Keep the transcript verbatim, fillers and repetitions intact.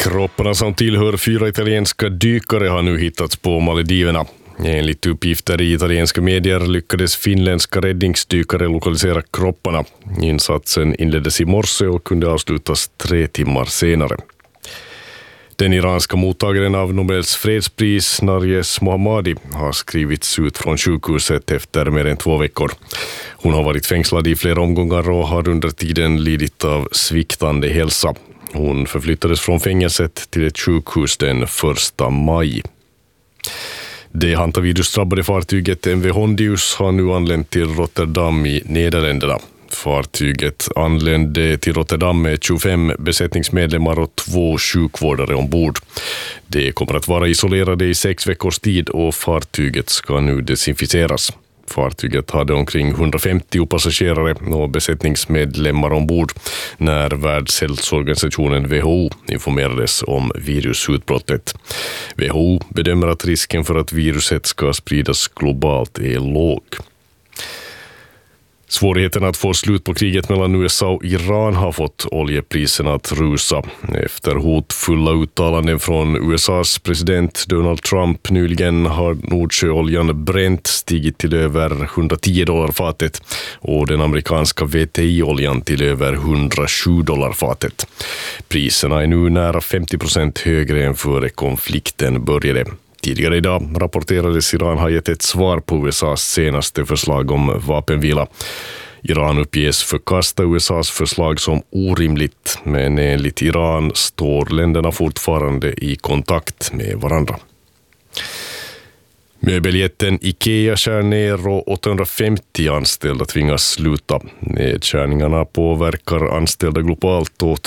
Kropparna som tillhör fyra italienska dykare har nu hittats på Maldiverna. Enligt uppgifter i italienska medier lyckades finländska räddningsdykare lokalisera kropparna. Insatsen inleddes i morse och kunde avslutas tre timmar senare. Den iranska mottagaren av Nobels fredspris, Narges Mohammadi, har skrivits ut från sjukhuset efter mer än två veckor. Hon har varit fängslad i flera omgångar och har under tiden lidit av sviktande hälsa. Hon förflyttades från fängelset till ett sjukhus den första maj. Det hantavirusdrabbade fartyget M V Hondius har nu anlänt till Rotterdam i Nederländerna. Fartyget anlände till Rotterdam med tjugofem besättningsmedlemmar och två sjukvårdare ombord. De kommer att vara isolerade i sex veckors tid och fartyget ska nu desinficeras. Fartyget hade omkring hundrafemtio passagerare och besättningsmedlemmar ombord när Världshälsoorganisationen W H O informerades om virusutbrottet. W H O bedömer att risken för att viruset ska spridas globalt är låg. Svårigheten att få slut på kriget mellan U S A och Iran har fått oljepriserna att rusa. Efter hotfulla uttalanden från U S A:s president Donald Trump nyligen har Nordsjöoljan Brent stigit till över hundratio dollar fatet och den amerikanska W T I-oljan till över hundrasju dollar fatet. Priserna är nu nära femtio procent högre än före konflikten började. Tidigare idag rapporterades Iran har gett ett svar på U S A:s senaste förslag om vapenvila. Iran uppges förkasta U S A:s förslag som orimligt, men enligt Iran står länderna fortfarande i kontakt med varandra. Möbeljätten Ikea skär ner och åttahundrafemtio anställda tvingas sluta. Nedskärningarna påverkar anställda globalt och